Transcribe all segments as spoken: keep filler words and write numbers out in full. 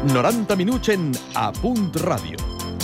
noranta minuts en A Punt Ràdio.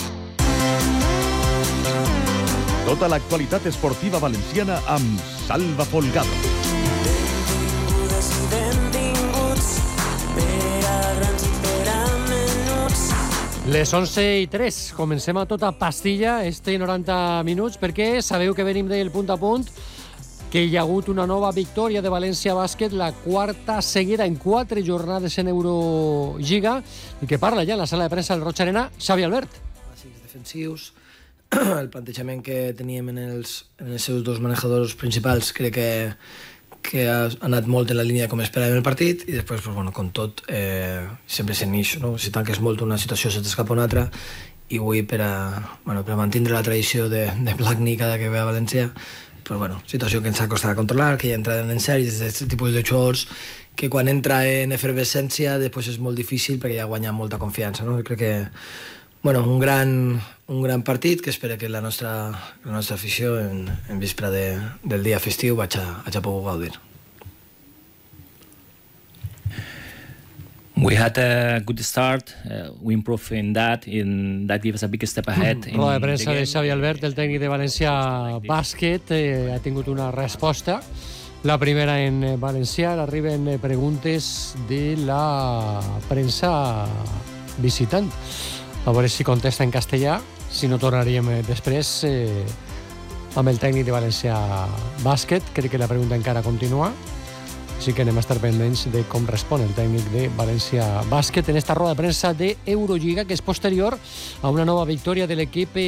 Tota l'actualitat esportiva valenciana amb Salva Folgado. Benvingudes i benvinguts per a grans i per a menuts. Les onze i tres, comencem a tota pastilla este noranta minuts, perquè sabeu que venim del punt a punt, que hi ha hagut una nova victòria de València Bàsquet, la quarta seguida en quatre jornades en Eurolliga, i que parla ja en la sala de premsa del Roig Arena, Xavi Albert. Bàsics defensius, el plantejament que teníem en els, en els seus dos manejadors principals crec que, que ha anat molt en la línia com esperàvem el partit, i després, pues, bueno, com tot, eh, sempre se n'ix, no? Si tanques molt una situació se t'escapa una altra, i avui per a, bueno, per a mantenir la tradició de, de Blackney cada que ve a València, pues bueno, situació que ens ha costat controlar, que ja entren en sèries d'aquest tipus de jugadors que quan entra en efervescència després és molt difícil perquè ja guanya molta confiança, no? Crec que, bueno, un gran, un gran partit que espero que la nostra, la nostra afició en, en víspera de, del dia festiu vaig a, vaig a poder gaudir. We had a good start. Uh, we improved in that, and that gave us a big step ahead. Mm. Roda de premsa de Xavi Albert, el tècnic de València Bàsquet, eh, ha tingut una resposta. La primera en valencià, arriben preguntes de la premsa visitant. A veure si contesta en castellà, si no tornaríem després eh, amb el tècnic de València Bàsquet. Crec que la pregunta encara continua. Així que anem a estar pendents de com respon el tècnic de València Bàsquet en esta roda de premsa de Eurolliga, que és posterior a una nova victòria de l'equip